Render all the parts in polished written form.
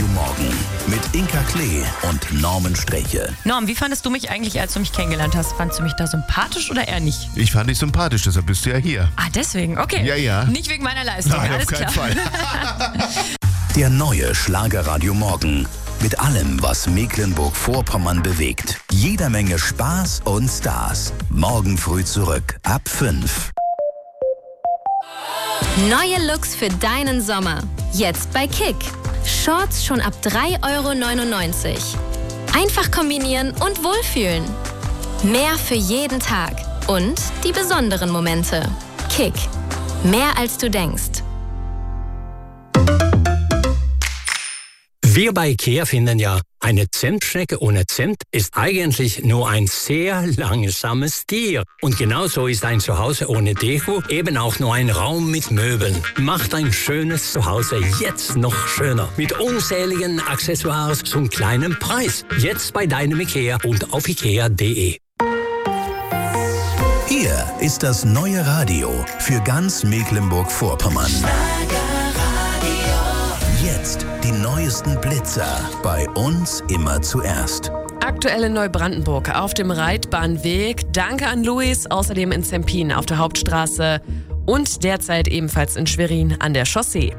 Schlagerradio Morgen mit Inka Klee und Norman Streche. Norm, wie fandest du mich eigentlich, als du mich kennengelernt hast? Fandest du mich da sympathisch oder eher nicht? Ich fand dich sympathisch, deshalb bist du ja hier. Ah, deswegen, okay. Ja. Nicht wegen meiner Leistung, Nein, alles auf keinen klar. Fall. Der neue Schlagerradio Morgen. Mit allem, was Mecklenburg-Vorpommern bewegt. Jeder Menge Spaß und Stars. Morgen früh zurück, ab 5. Neue Looks für deinen Sommer. Jetzt bei Kick. Shorts schon ab 3,99 €. Einfach kombinieren und wohlfühlen. Mehr für jeden Tag. Und die besonderen Momente. Kick. Mehr als du denkst. Wir bei IKEA finden ja, eine Zimtschnecke ohne Zimt ist eigentlich nur ein sehr langsames Tier. Und genauso ist ein Zuhause ohne Deko eben auch nur ein Raum mit Möbeln. Macht ein schönes Zuhause jetzt noch schöner. Mit unzähligen Accessoires zum kleinen Preis. Jetzt bei deinem IKEA und auf ikea.de. Hier ist das neue Radio für ganz Mecklenburg-Vorpommern. Jetzt die neuesten Blitzer. Bei uns immer zuerst. Aktuell in Neubrandenburg auf dem Reitbahnweg. Danke an Luis. Außerdem in Zempin auf der Hauptstraße. Und derzeit ebenfalls in Schwerin an der Chaussee.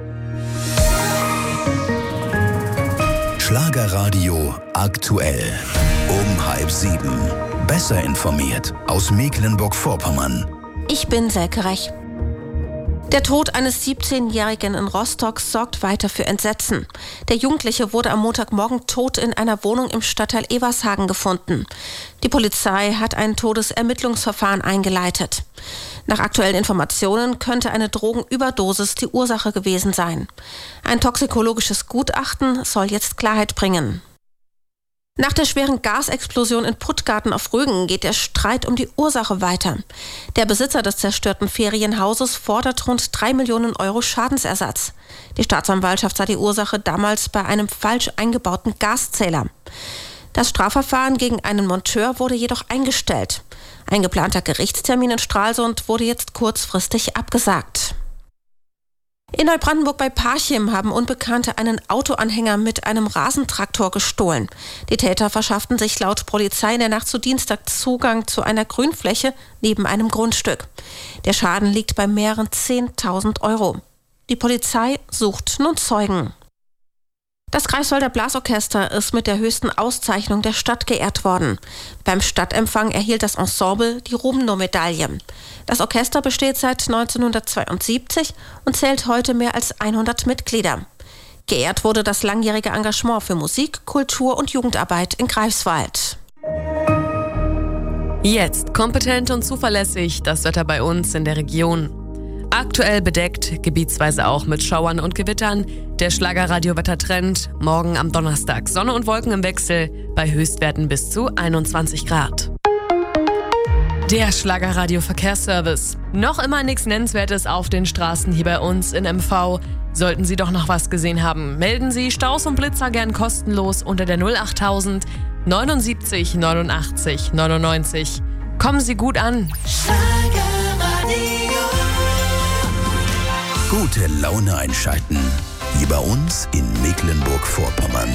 Schlagerradio aktuell. Um 6:30. Besser informiert aus Mecklenburg-Vorpommern. Ich bin Selke Rech. Der Tod eines 17-Jährigen in Rostock sorgt weiter für Entsetzen. Der Jugendliche wurde am Montagmorgen tot in einer Wohnung im Stadtteil Evershagen gefunden. Die Polizei hat ein Todesermittlungsverfahren eingeleitet. Nach aktuellen Informationen könnte eine Drogenüberdosis die Ursache gewesen sein. Ein toxikologisches Gutachten soll jetzt Klarheit bringen. Nach der schweren Gasexplosion in Puttgarten auf Rügen geht der Streit um die Ursache weiter. Der Besitzer des zerstörten Ferienhauses fordert rund 3 Millionen € Schadensersatz. Die Staatsanwaltschaft sah die Ursache damals bei einem falsch eingebauten Gaszähler. Das Strafverfahren gegen einen Monteur wurde jedoch eingestellt. Ein geplanter Gerichtstermin in Stralsund wurde jetzt kurzfristig abgesagt. In Neubrandenburg bei Parchim haben Unbekannte einen Autoanhänger mit einem Rasentraktor gestohlen. Die Täter verschafften sich laut Polizei in der Nacht zu Dienstag Zugang zu einer Grünfläche neben einem Grundstück. Der Schaden liegt bei mehreren 10.000 €. Die Polizei sucht nun Zeugen. Das Greifswalder Blasorchester ist mit der höchsten Auszeichnung der Stadt geehrt worden. Beim Stadtempfang erhielt das Ensemble die Rubno-Medaille. Das Orchester besteht seit 1972 und zählt heute mehr als 100 Mitglieder. Geehrt wurde das langjährige Engagement für Musik, Kultur und Jugendarbeit in Greifswald. Jetzt kompetent und zuverlässig das Wetter bei uns in der Region. Aktuell bedeckt, gebietsweise auch mit Schauern und Gewittern. Der Schlagerradio-Wettertrend. Morgen am Donnerstag Sonne und Wolken im Wechsel bei Höchstwerten bis zu 21 Grad. Der Schlagerradio-Verkehrsservice. Noch immer nichts Nennenswertes auf den Straßen hier bei uns in MV. Sollten Sie doch noch was gesehen haben, melden Sie Staus und Blitzer gern kostenlos unter der 08000 79 89 99. Kommen Sie gut an. Gute Laune einschalten. Hier bei uns in Mecklenburg-Vorpommern.